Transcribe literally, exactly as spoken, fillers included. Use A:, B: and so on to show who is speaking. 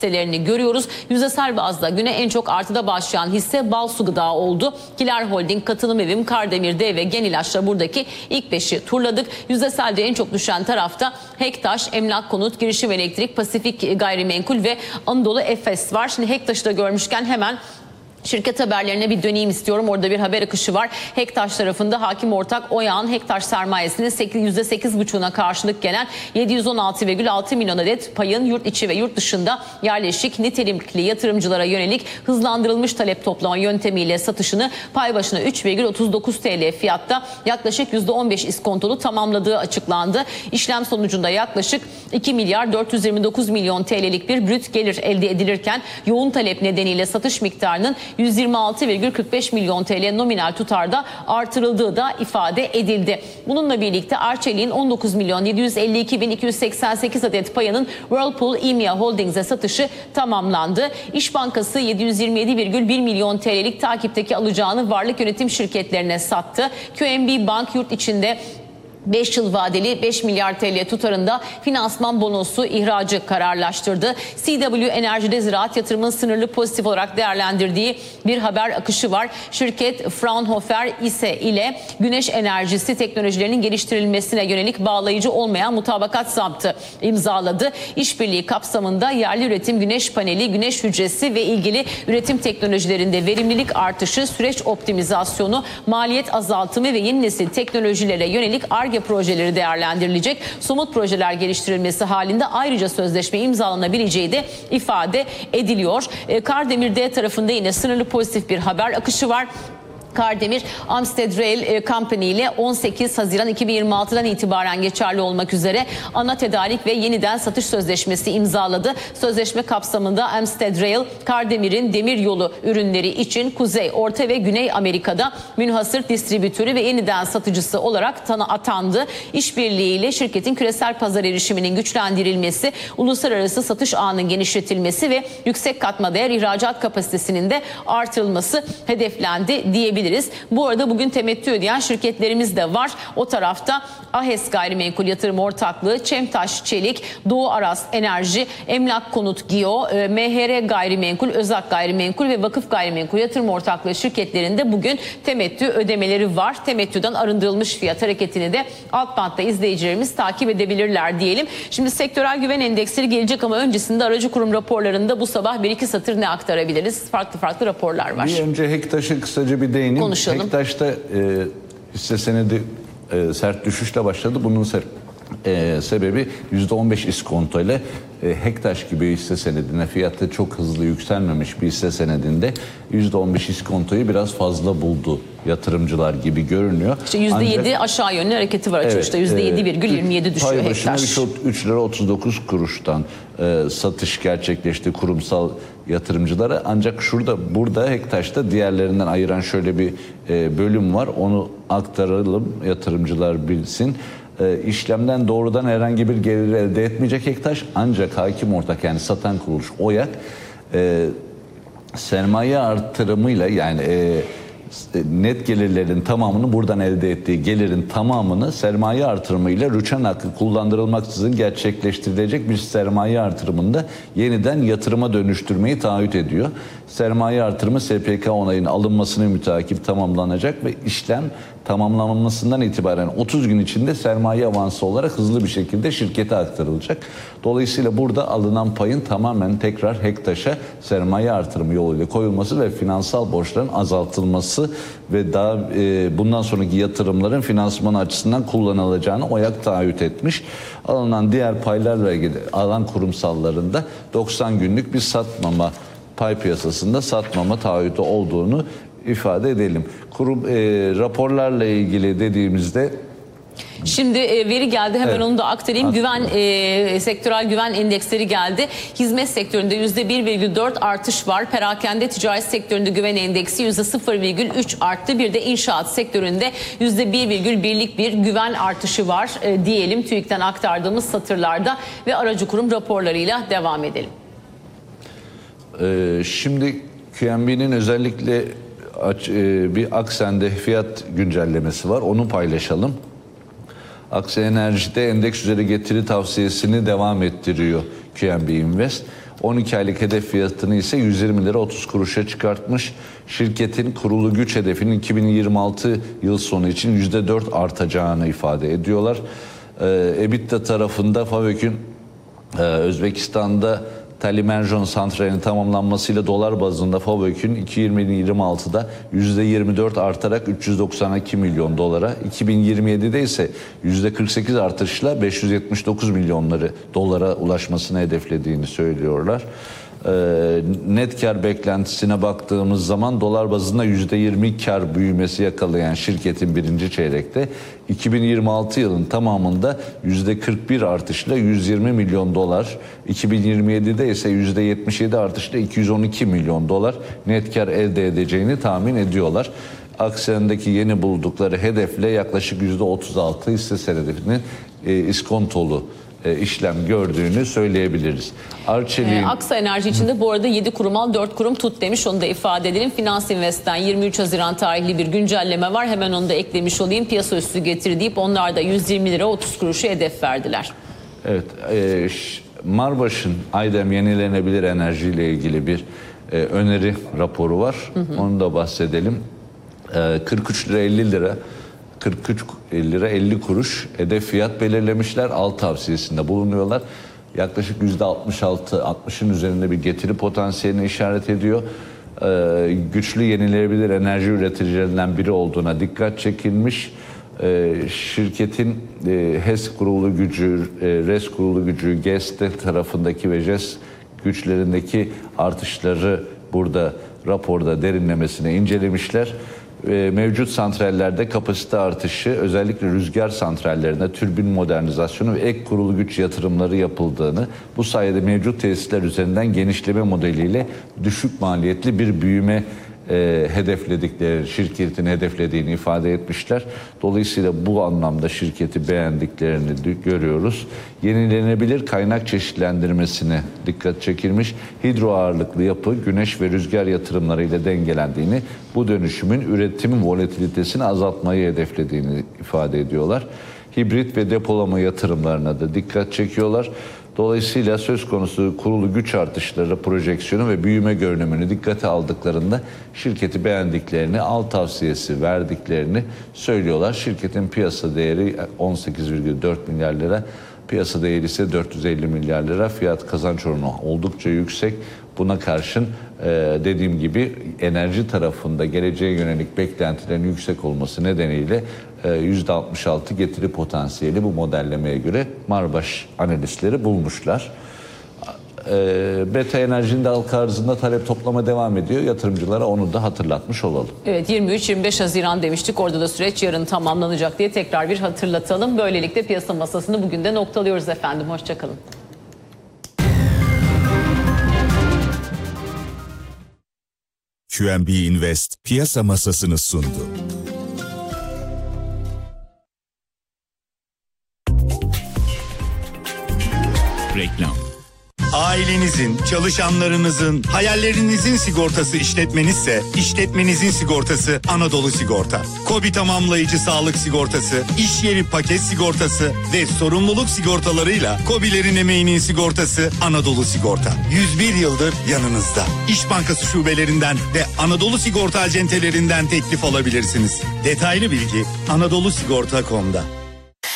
A: hisselerini görüyoruz. Yüzdesel bazda güne en çok artıda başlayan hisse Balsu Gıda oldu. Kiler Holding, Katılım Evim, Kardemir Dev ve Genilaş'la buradaki ilk beşi turladık. Yüzdeselde en çok düşen tarafta Hektaş, Emlak Konut, Girişim Elektrik, Pasifik Gayrimenkul ve Anadolu Efes var. Şimdi Hektaş'ı da görmüşken hemen şirket haberlerine bir döneyim istiyorum. Orada bir haber akışı var. Hektaş tarafında hakim ortak Oyağ'ın Hektaş sermayesinin yüzde sekiz buçuğuna karşılık gelen yedi yüz on altı virgül altı milyon adet payın yurt içi ve yurt dışında yerleşik nitelikli yatırımcılara yönelik hızlandırılmış talep toplama yöntemiyle satışını pay başına üç virgül otuz dokuz TL fiyatta yaklaşık yüzde on beş iskontolu tamamladığı açıklandı. İşlem sonucunda yaklaşık iki milyar dört yüz yirmi dokuz milyon T L'lik bir brüt gelir elde edilirken yoğun talep nedeniyle satış miktarının yüz yirmi altı virgül kırk beş milyon T L nominal tutarda artırıldığı da ifade edildi. Bununla birlikte Arçelik'in on dokuz milyon yedi yüz elli iki bin iki yüz seksen sekiz adet payının Whirlpool E M E A Holdings'e satışı tamamlandı. İş Bankası yedi yüz yirmi yedi virgül bir milyon T L'lik takipteki alacağını varlık yönetim şirketlerine sattı. Q N B Bank yurt içinde beş yıl vadeli beş milyar T L tutarında finansman bonosu ihracı kararlaştırdı. C W Enerji'de ziraat yatırımının sınırlı pozitif olarak değerlendirdiği bir haber akışı var. Şirket Fraunhofer İSE ile güneş enerjisi teknolojilerinin geliştirilmesine yönelik bağlayıcı olmayan mutabakat zaptı imzaladı. İşbirliği kapsamında yerli üretim güneş paneli, güneş hücresi ve ilgili üretim teknolojilerinde verimlilik artışı, süreç optimizasyonu, maliyet azaltımı ve yeni nesil teknolojilere yönelik ARGE projeleri değerlendirilecek. Somut projeler geliştirilmesi halinde ayrıca sözleşme imzalanabileceği de ifade ediliyor. Kardemir D tarafında yine sınırlı pozitif bir haber akışı var. Kardemir, Amsted Rail Company ile on sekiz Haziran iki bin yirmi altı'dan itibaren geçerli olmak üzere ana tedarik ve yeniden satış sözleşmesi imzaladı. Sözleşme kapsamında Amsted Rail, Kardemir'in demiryolu ürünleri için Kuzey, Orta ve Güney Amerika'da münhasır distribütörü ve yeniden satıcısı olarak tanı atandı. İşbirliğiyle şirketin küresel pazar erişiminin güçlendirilmesi, uluslararası satış ağının genişletilmesi ve yüksek katma değer ihracat kapasitesinin de artırılması hedeflendi diyebiliriz. Bu arada bugün temettü ödeyen şirketlerimiz de var. O tarafta AHES Gayrimenkul Yatırım Ortaklığı, Çemtaş Çelik, Doğu Aras Enerji, Emlak Konut Gio, M H R Gayrimenkul, Özak Gayrimenkul ve Vakıf Gayrimenkul Yatırım Ortaklığı şirketlerinde bugün temettü ödemeleri var. Temettüden arındırılmış fiyat hareketini de alt bantta izleyicilerimiz takip edebilirler diyelim. Şimdi sektörel güven endeksleri gelecek ama öncesinde aracı kurum raporlarında bu sabah bir iki satır ne aktarabiliriz? Farklı farklı raporlar var.
B: Bir önce Hektaş'ı kısaca bir değineyim.
A: Konuşalım.
B: Hektaş'ta e, hisse senedi e, sert düşüşle başladı. Bunun se e, sebebi yüzde on beş iskonto ile e, Hektaş gibi hisse senedine fiyatı çok hızlı yükselmemiş bir hisse senedinde yüzde on beş iskontoyu biraz fazla buldu yatırımcılar gibi görünüyor.
A: İşte yüzde yedi Ancak, aşağı yönlü hareketi var açılışta. Evet, yüzde yedi virgül yirmi yedi düşüyor
B: pay başına
A: Hektaş.
B: üç lira otuz dokuz kuruştan e, satış gerçekleşti kurumsal yatırımcılara. Ancak şurada burada Hektaş'ta diğerlerinden ayıran şöyle bir e, bölüm var. Onu aktaralım, yatırımcılar bilsin. E, işlemden doğrudan herhangi bir gelir elde etmeyecek Hektaş. Ancak hakim ortak yani satan kuruluş Oyak e, sermaye artırımıyla yani e, net gelirlerin tamamını buradan elde ettiği gelirin tamamını sermaye artırımıyla rüçhan hakkı kullandırılmaksızın gerçekleştirilecek bir sermaye artırımında yeniden yatırıma dönüştürmeyi taahhüt ediyor. Sermaye artırımı S P K onayının alınmasını müteakip tamamlanacak ve işlem tamamlanmasından itibaren otuz gün içinde sermaye avansı olarak hızlı bir şekilde şirkete aktarılacak. Dolayısıyla burada alınan payın tamamen tekrar Hektaş'a sermaye artırımı yoluyla koyulması ve finansal borçların azaltılması ve daha e, bundan sonraki yatırımların finansman açısından kullanılacağını Oyak taahhüt etmiş. Alınan diğer paylarla ilgili alan kurumsallarında doksan günlük bir satmama pay piyasasında satmama taahhütü olduğunu ifade edelim. Kurum e, raporlarla ilgili dediğimizde
A: şimdi e, veri geldi hemen evet. Onu da aktarayım.
B: Aslında.
A: Güven e, sektörel güven endeksleri geldi. Hizmet sektöründe yüzde bir virgül dört artış var. Perakende ticaret sektöründe güven endeksi yüzde sıfır virgül üç arttı. Bir de inşaat sektöründe yüzde bir virgül birlik bir güven artışı var e, diyelim. TÜİK'ten aktardığımız satırlarda ve aracı kurum raporlarıyla devam edelim.
B: Ee, şimdi Q N B'nin özellikle bir Aksen'de fiyat güncellemesi var. Onu paylaşalım. Aksen Enerji'de endeks üzeri getiri tavsiyesini devam ettiriyor Q N B Invest. on iki aylık hedef fiyatını ise yüz yirmi lira otuz kuruşa çıkartmış. Şirketin kurulu güç hedefinin iki bin yirmi altı yıl sonu için yüzde dört artacağını ifade ediyorlar. Ee, EBITDA tarafında FAVÖK'ün e, Özbekistan'da Talimerjon santralinin tamamlanmasıyla dolar bazında FAVÖK'ün iki bin yirmi altıda yüzde yirmi dört artarak üç yüz doksan iki milyon dolara, iki bin yirmi yedide ise yüzde kırk sekiz artışla beş yüz yetmiş dokuz milyonları dolara ulaşmasını hedeflediğini söylüyorlar. Ee, net kar beklentisine baktığımız zaman dolar bazında yüzde yirmi kar büyümesi yakalayan şirketin birinci çeyrekte iki bin yirmi altı yılın tamamında yüzde kırk bir artışla yüz yirmi milyon dolar, iki bin yirmi yedide ise yüzde yetmiş yedi artışla iki yüz on iki milyon dolar net kar elde edeceğini tahmin ediyorlar. Aksen'deki yeni buldukları hedefle yaklaşık yüzde otuz altı hisse senedinin e, iskontolu E, işlem gördüğünü söyleyebiliriz. Arçelik'in...
A: E, Aksa Enerji içinde bu arada yedi kurum al dört kurum tut demiş, onu da ifade edelim. Finans Invest'ten yirmi üç Haziran tarihli bir güncelleme var. Hemen onu da eklemiş olayım. Piyasa üstü getiri deyip onlar da yüz yirmi lira otuz kuruşu hedef verdiler.
B: Evet. E, Marbaş'ın Aydem yenilenebilir enerji ile ilgili bir e, öneri raporu var. Hı hı. Onu da bahsedelim. E, kırk üç lira elli lira kırk üç lira elli kuruş hedef fiyat belirlemişler. Al tavsiyesinde bulunuyorlar. Yaklaşık yüzde altmış altı altmışın üzerinde bir getiri potansiyelini işaret ediyor. Ee, güçlü yenilenebilir enerji üreticilerinden biri olduğuna dikkat çekilmiş. Ee, şirketin e, H E S kurulu gücü, e, R E S kurulu gücü, G E S T tarafındaki ve J E S güçlerindeki artışları burada raporda derinlemesine incelemişler. Mevcut santrallerde kapasite artışı, özellikle rüzgar santrallerinde türbin modernizasyonu ve ek kurulu güç yatırımları yapıldığını, bu sayede mevcut tesisler üzerinden genişleme modeliyle düşük maliyetli bir büyüme e, hedefledikleri, şirketin hedeflediğini ifade etmişler. Dolayısıyla bu anlamda şirketi beğendiklerini görüyoruz. Yenilenebilir kaynak çeşitlendirmesine dikkat çekilmiş. Hidro ağırlıklı yapı, güneş ve rüzgar yatırımlarıyla dengelendiğini, bu dönüşümün üretim volatilitesini azaltmayı hedeflediğini ifade ediyorlar. Hibrit ve depolama yatırımlarına da dikkat çekiyorlar. Dolayısıyla söz konusu kurulu güç artışları, projeksiyonu ve büyüme görünümünü dikkate aldıklarında şirketi beğendiklerini, al tavsiyesi verdiklerini söylüyorlar. Şirketin piyasa değeri on sekiz virgül dört milyar lira, piyasa değeri ise dört yüz elli milyar lira. Fiyat kazanç oranı oldukça yüksek. Buna karşın dediğim gibi enerji tarafında geleceğe yönelik beklentilerin yüksek olması nedeniyle yüzde altmış altı getiri potansiyeli bu modellemeye göre Marbaş analistleri bulmuşlar. Beta Enerji'nin de halka arzında talep toplama devam ediyor. Yatırımcılara onu da hatırlatmış olalım.
A: Evet, yirmi üç yirmi beş Haziran demiştik. Orada da süreç yarın tamamlanacak diye tekrar bir hatırlatalım. Böylelikle piyasa masasını bugün de noktalıyoruz efendim. Hoşçakalın.
C: Q N B Invest piyasa masasını sundu.
D: Reklam.
E: Ailenizin, çalışanlarınızın, hayallerinizin sigortası işletmenizse, işletmenizin sigortası Anadolu Sigorta. KOBİ tamamlayıcı sağlık sigortası, iş yeri paket sigortası ve sorumluluk sigortalarıyla KOBİ'lerin emeğinin sigortası Anadolu Sigorta. yüz bir yıldır yanınızda. İş Bankası şubelerinden ve Anadolu Sigorta acentelerinden teklif alabilirsiniz. Detaylı bilgi anadolu sigorta nokta com'da.